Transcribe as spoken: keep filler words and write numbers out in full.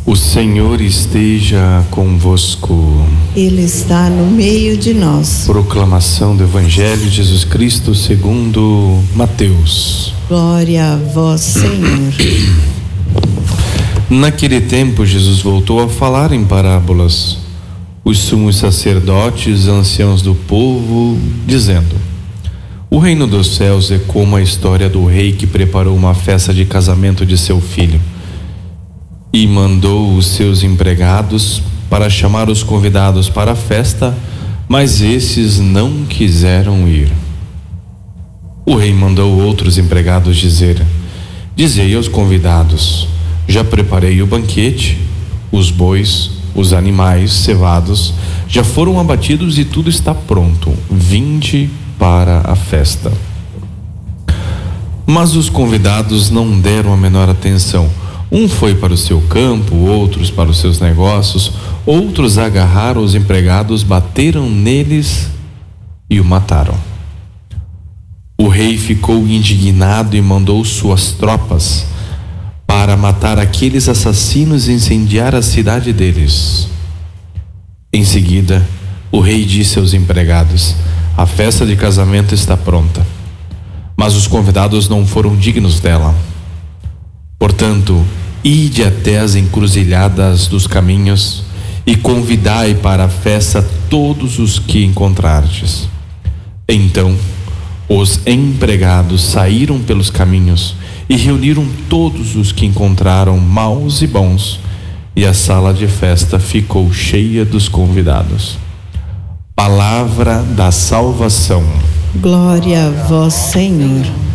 O Senhor esteja convosco. Ele está no meio de nós. Proclamação do Evangelho de Jesus Cristo segundo Mateus. Glória a vós, Senhor. Naquele tempo, Jesus voltou a falar em parábolas. Os sumos sacerdotes, anciãos do povo, dizendo: o reino dos céus é como a história do rei que preparou uma festa de casamento de seu filho e mandou os seus empregados para chamar os convidados para a festa, mas esses não quiseram ir. O rei mandou outros empregados dizer: dizei aos convidados: já preparei o banquete, os bois, os animais cevados já foram abatidos e tudo está pronto. Vinde para a festa. Mas os convidados não deram a menor atenção. Um foi para o seu campo, outros para os seus negócios, outros agarraram os empregados, bateram neles e o mataram. O rei ficou indignado e mandou suas tropas para matar aqueles assassinos e incendiar a cidade deles. Em seguida, o rei disse aos empregados: a festa de casamento está pronta, mas os convidados não foram dignos dela. Portanto, ide até as encruzilhadas dos caminhos e convidai para a festa todos os que encontrardes. Então, os empregados saíram pelos caminhos e reuniram todos os que encontraram, maus e bons, e a sala de festa ficou cheia dos convidados. Palavra da salvação. Glória a vós, Senhor.